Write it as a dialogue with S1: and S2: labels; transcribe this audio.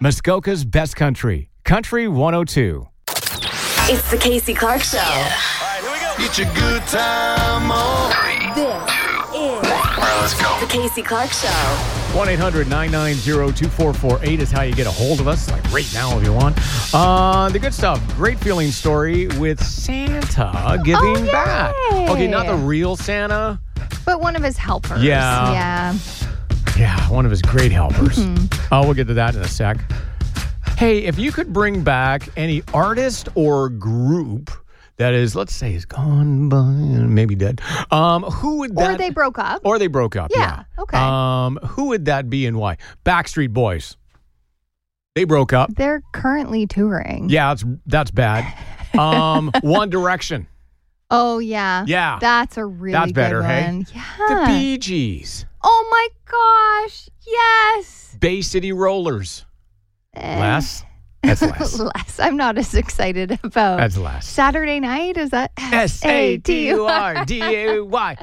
S1: Muskoka's Best Country, Country 102.
S2: It's the Casey Clark Show.
S3: All right, here we go. Get your good time on.
S2: This is
S3: All right, let's go.
S2: the Casey Clark Show.
S1: 1-800-990-2448 is how you get a hold of us, like right now if you want. The good stuff. Great feeling story with Santa giving back. Okay, not the real Santa.
S4: But one of his helpers.
S1: Yeah. Yeah, one of his great helpers. We'll get to that in a sec. Hey, if you could bring back any artist or group that is, let's say, is gone by and maybe dead, who would that...
S4: Or they broke up.
S1: Or they broke up, yeah.
S4: Okay.
S1: Who would that be and why? Backstreet Boys. They broke up.
S4: They're currently touring.
S1: Yeah, that's bad. One Direction.
S4: Oh, yeah.
S1: Yeah.
S4: That's a really
S1: That's better,
S4: good
S1: hey?
S4: one.
S1: The
S4: Yeah.
S1: Bee Gees.
S4: Oh, my gosh. Yes.
S1: Bay City Rollers. Less? That's less.
S4: Less. I'm not as excited about
S1: That's less.
S4: Saturday Night. Is that
S1: S-A-T-U-R-D-A-Y.